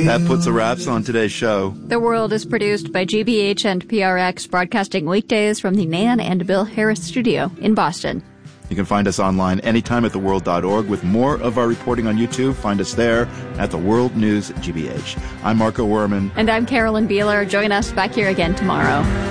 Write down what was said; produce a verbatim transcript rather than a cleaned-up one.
That puts a wraps on today's show. The World is produced by G B H and P R X, broadcasting weekdays from the Nan and Bill Harris studio in Boston. You can find us online anytime at the world dot org. With more of our reporting on YouTube, find us there at The World News G B H. I'm Marco Werman. And I'm Carolyn Beeler. Join us back here again tomorrow.